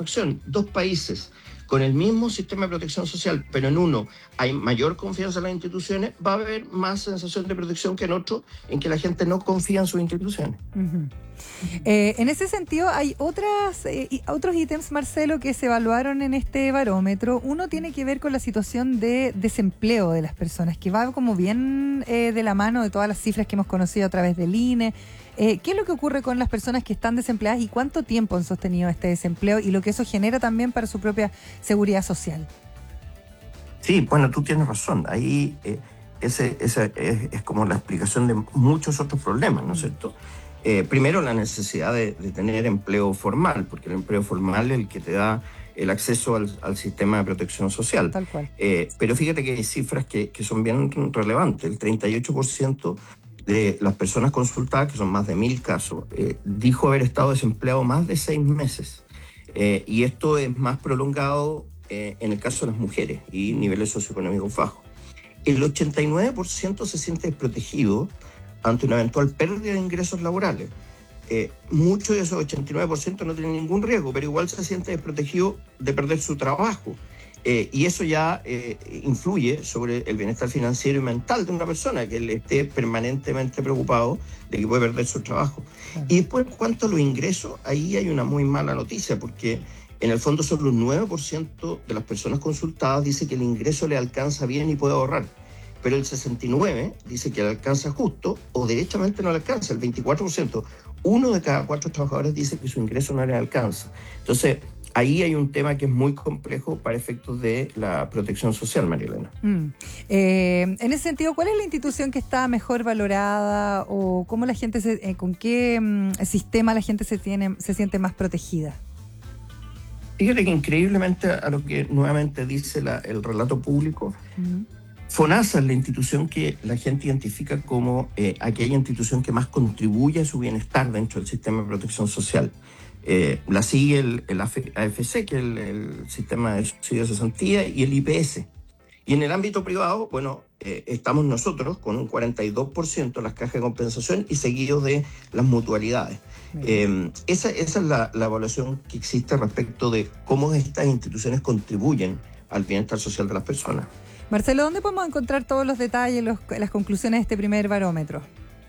satisfacción. 2 países con el mismo sistema de protección social, pero en uno hay mayor confianza en las instituciones, va a haber más sensación de protección que en otro, en que la gente no confía en sus instituciones. Uh-huh. En ese sentido, hay otros ítems, Marcelo, que se evaluaron en este barómetro. Uno tiene que ver con la situación de desempleo de las personas, que va como bien de la mano de todas las cifras que hemos conocido a través del INE. ¿Qué es lo que ocurre con las personas que están desempleadas y cuánto tiempo han sostenido este desempleo y lo que eso genera también para su propia seguridad social? Sí, bueno, tú tienes razón. Ahí esa es como la explicación de muchos otros problemas, ¿no es cierto? Primero, la necesidad de tener empleo formal, porque el empleo formal es el que te da el acceso al sistema de protección social. Tal cual. Pero fíjate que hay cifras que son bien relevantes. El 38% de las personas consultadas, que son más de 1.000 casos, dijo haber estado desempleado más de 6 meses. Y esto es más prolongado en el caso de las mujeres y niveles socioeconómicos bajos. El 89% se siente desprotegido ante una eventual pérdida de ingresos laborales. Muchos de esos 89% no tienen ningún riesgo, pero igual se siente desprotegido de perder su trabajo. Y eso ya influye sobre el bienestar financiero y mental de una persona que le esté permanentemente preocupado de que puede perder su trabajo. Y después, en cuanto a los ingresos, ahí hay una muy mala noticia, porque en el fondo solo un 9% de las personas consultadas dice que el ingreso le alcanza bien y puede ahorrar. Pero el 69% dice que le alcanza justo o derechamente no le alcanza, el 24%. 1 de cada 4 trabajadores dice que su ingreso no le alcanza. Entonces, ahí hay un tema que es muy complejo para efectos de la protección social, María Elena. En ese sentido, ¿cuál es la institución que está mejor valorada o cómo la gente con qué sistema la gente se siente más protegida? Fíjate que increíblemente a lo que nuevamente dice el relato público, FONASA es la institución que la gente identifica como aquella institución que más contribuye a su bienestar dentro del sistema de protección social. La sigue el AFC, que es el sistema de subsidio de cesantía, y el IPS. Y en el ámbito privado, bueno, estamos nosotros con un 42% de las cajas de compensación y seguidos de las mutualidades. Esa es la evaluación que existe respecto de cómo estas instituciones contribuyen al bienestar social de las personas. Marcelo, ¿dónde podemos encontrar todos los detalles, las conclusiones de este primer barómetro?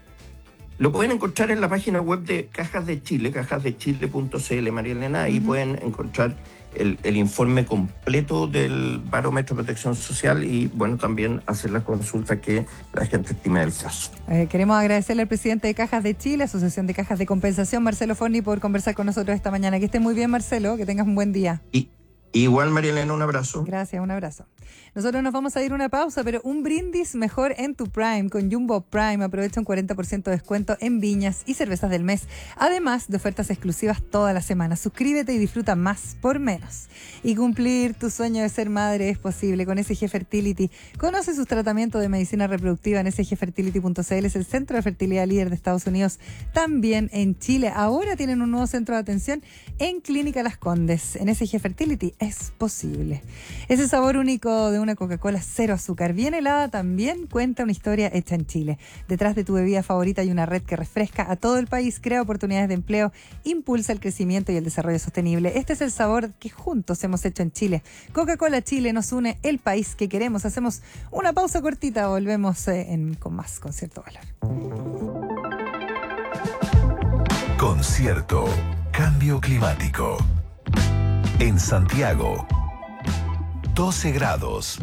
Lo pueden encontrar en la página web de Cajas de Chile, cajasdechile.cl, María Elena. Ahí pueden encontrar el informe completo del barómetro de protección social y, bueno, también hacer la consulta que la gente estime del caso. Queremos agradecerle al presidente de Cajas de Chile, Asociación de Cajas de Compensación, Marcelo Forni, por conversar con nosotros esta mañana. Que esté muy bien, Marcelo, que tengas un buen día. Igual, María Elena, un abrazo. Gracias, un abrazo. Nosotros nos vamos a ir a una pausa, pero un brindis mejor en tu Prime. Con Jumbo Prime aprovecha un 40% de descuento en viñas y cervezas del mes, además de ofertas exclusivas toda la semana. Suscríbete y disfruta más por menos. Y cumplir tu sueño de ser madre es posible con SG Fertility. Conoce sus tratamientos de medicina reproductiva en sgfertility.cl. Es el centro de fertilidad líder de Estados Unidos, también en Chile. Ahora tienen un nuevo centro de atención en Clínica Las Condes. En SG Fertility es posible. Ese sabor único de una Coca-Cola cero azúcar, bien helada, también cuenta una historia hecha en Chile. Detrás de tu bebida favorita hay una red que refresca a todo el país, crea oportunidades de empleo, impulsa el crecimiento y el desarrollo sostenible. Este es el sabor que juntos hemos hecho en Chile. Coca-Cola Chile nos une el país que queremos. Hacemos una pausa cortita, volvemos con más Concierto Valor. Concierto Cambio Climático. En Santiago, 12 grados.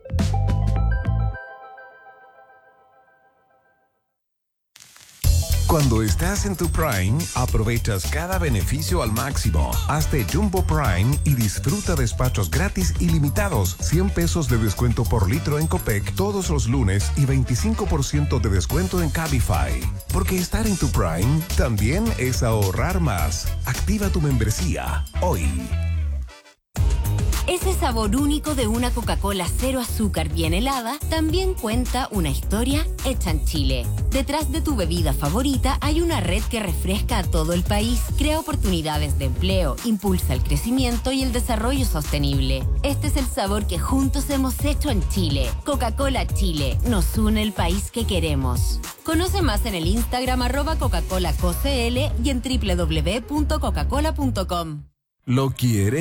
Cuando estás en tu Prime, aprovechas cada beneficio al máximo. Hazte Jumbo Prime y disfruta despachos gratis ilimitados, 100 pesos de descuento por litro en Copec todos los lunes y 25% de descuento en Cabify. Porque estar en tu Prime también es ahorrar más. Activa tu membresía hoy. Ese sabor único de una Coca-Cola cero azúcar bien helada también cuenta una historia hecha en Chile. Detrás de tu bebida favorita hay una red que refresca a todo el país, crea oportunidades de empleo, impulsa el crecimiento y el desarrollo sostenible. Este es el sabor que juntos hemos hecho en Chile. Coca-Cola Chile, nos une el país que queremos. Conoce más en el Instagram @Coca-ColaCoCL y en www.coca-cola.com. ¿Lo quiere?